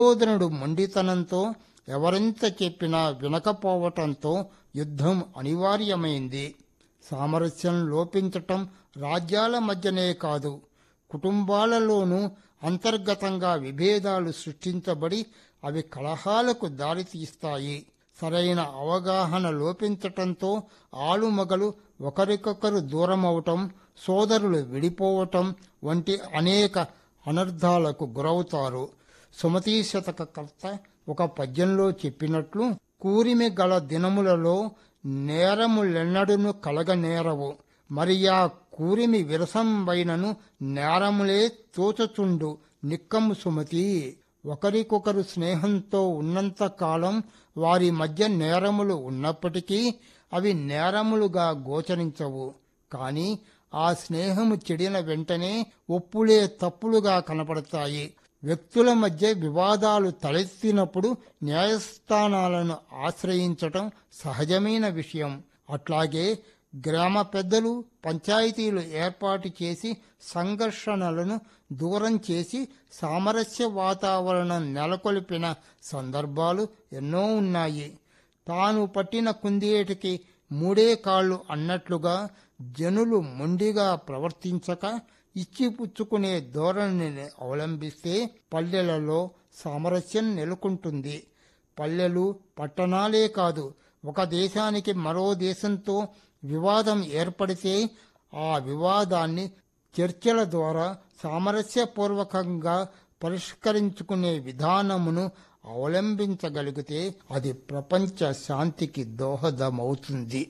దుర్యోధనుడు మొండితనంతో ఎవరెంత చెప్పినా వినకపోవటంతో యుద్ధం అనివార్యమైంది. సామరస్యం లోపించటం రాజ్యాల మధ్యనే కాదు, కుటుంబాలలోనూ అంతర్గతంగా విభేదాలు సృష్టించబడి అవి కలహాలకు దారితీస్తాయి. సరైన అవగాహన లోపించటంతో ఆలుమగలు ఒకరికొకరు దూరమవటం, సోదరులు విడిపోవటం వంటి అనేక అనర్థాలకు గురవుతారు. సుమతీ శతక కర్త ఒక పద్యంలో చెప్పినట్లు, కూరిమి గల దినములలో నేరములెన్నడును కలగనేరవు, మరి ఆ కూరిమి విరసంబైనను నేరములే తోచచుండు నిక్కము సుమతి. ఒకరికొకరు స్నేహంతో ఉన్నంత కాలం వారి మధ్య నేరములు ఉన్నప్పటికీ అవి నేరములుగా గోచరించవు. కాని ఆ స్నేహము చెడిన వెంటనే ఒప్పులే తప్పులుగా కనపడతాయి. వ్యక్తుల మధ్య వివాదాలు తలెత్తినప్పుడు న్యాయస్థానాలను ఆశ్రయించటం సహజమైన విషయం. అట్లాగే గ్రామ పెద్దలు పంచాయతీలు ఏర్పాటు చేసి సంఘర్షణలను దూరం చేసి సామరస్య వాతావరణం నెలకొల్పిన సందర్భాలు ఎన్నో ఉన్నాయి. తాను పట్టిన కుందేటికి మూడే కాళ్ళు అన్నట్లుగా జనులు మొండిగా ప్రవర్తించక ఇచ్చిపుచ్చుకునే ధోరణిని అవలంబిస్తే పల్లెలలో సామరస్యం నెలకొంటుంది. పల్లెలు పట్టణాలే కాదు, ఒక దేశానికి మరో దేశంతో వివాదం ఏర్పడితే ఆ వివాదాన్ని చర్చల ద్వారా సామరస్యపూర్వకంగా పరిష్కరించుకునే విధానమును అవలంబించగలిగితే అది ప్రపంచ శాంతికి దోహదమవుతుంది.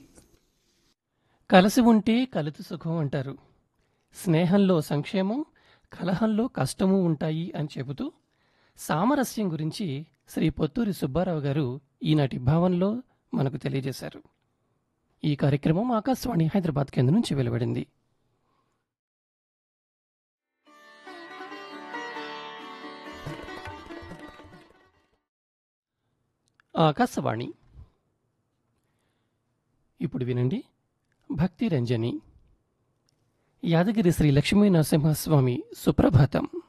కలిసి ఉంటే కలిసి సుఖం అంటారు. స్నేహంలో సంక్షేమం, కలహంలో కష్టము ఉంటాయి అని చెబుతూ సామరస్యం గురించి శ్రీ పొత్తూరి సుబ్బారావు గారు ఈనాటి భావనలో మనకు తెలియజేశారు. ఈ కార్యక్రమం ఆకాశవాణి హైదరాబాద్ కేంద్రం నుంచి వెలువడింది. ఆకాశవాణి. ఇప్పుడు వినండి భక్తి రంజని. యాదగిరి శ్రీ లక్ష్మీ నరసింహస్వామి సుప్రభాతం.